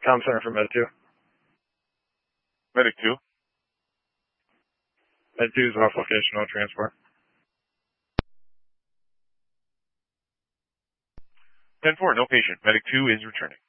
Comm Center for Med 2. Medic 2. Med 2 is off location, no transport. 10-4, no patient. Medic 2 is returning.